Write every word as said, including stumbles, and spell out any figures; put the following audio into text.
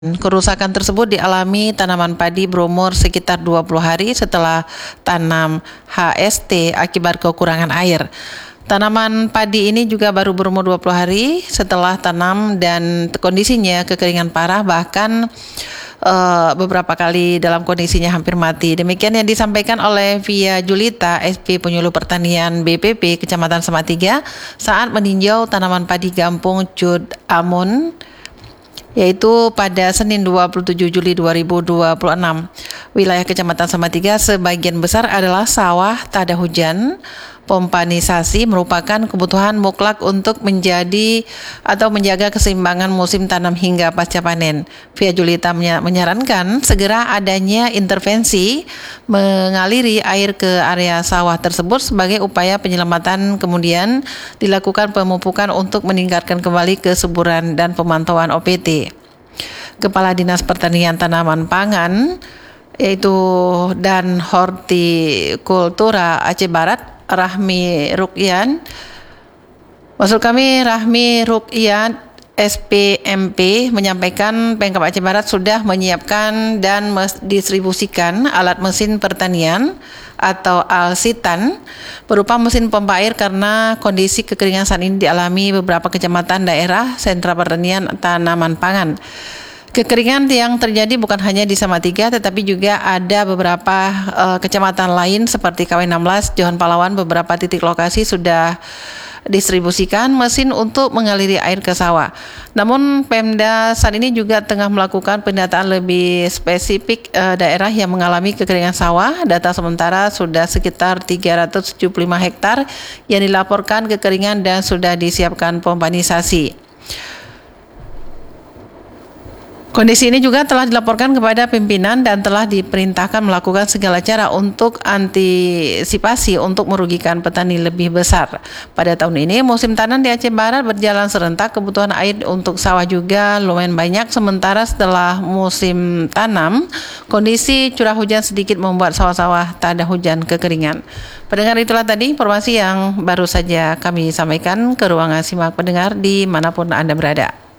Kerusakan tersebut dialami tanaman padi berumur sekitar dua puluh hari setelah tanam H S T akibat kekurangan air. Tanaman padi ini juga baru berumur dua puluh hari setelah tanam dan kondisinya kekeringan parah, bahkan uh, beberapa kali dalam kondisinya hampir mati. Demikian yang disampaikan oleh Via Julita, S P Penyuluh Pertanian B P P Kecamatan Salatiga saat meninjau tanaman padi Gampung Cud Amun, yaitu pada Senin dua puluh tujuh Juli dua ribu dua puluh enam. Wilayah Kecamatan Salatiga sebagian besar adalah sawah tak ada hujan. Pompanisasi merupakan kebutuhan mutlak untuk menjadi atau menjaga keseimbangan musim tanam hingga pasca panen. Via Julita menyarankan segera adanya intervensi mengaliri air ke area sawah tersebut sebagai upaya penyelamatan, kemudian dilakukan pemupukan untuk meningkatkan kembali kesuburan dan pemantauan O P T. Kepala Dinas Pertanian Tanaman Pangan yaitu dan Hortikultura Aceh Barat, Rahmi Rukyan, maksud kami Rahmi Rukyan S P M P, menyampaikan Pemkab Aceh Barat sudah menyiapkan dan mendistribusikan alat mesin pertanian atau Alsitan berupa mesin pompa air karena kondisi kekeringan saat ini dialami beberapa kecamatan daerah sentra pertanian tanaman pangan. Kekeringan yang terjadi bukan hanya di Salatiga, tetapi juga ada beberapa uh, kecamatan lain seperti K W enam belas, Johan Palawan. Beberapa titik lokasi sudah distribusikan mesin untuk mengaliri air ke sawah. Namun Pemda saat ini juga tengah melakukan pendataan lebih spesifik uh, daerah yang mengalami kekeringan sawah. Data sementara sudah sekitar tiga ratus tujuh puluh lima hektar yang dilaporkan kekeringan dan sudah disiapkan pompanisasi. Kondisi ini juga telah dilaporkan kepada pimpinan dan telah diperintahkan melakukan segala cara untuk antisipasi untuk merugikan petani lebih besar. Pada tahun ini musim tanam di Aceh Barat berjalan serentak, kebutuhan air untuk sawah juga lumayan banyak. Sementara setelah musim tanam, kondisi curah hujan sedikit membuat sawah-sawah tak ada hujan kekeringan. Pendengar, itulah tadi informasi yang baru saja kami sampaikan ke ruangan simak pendengar dimanapun Anda berada.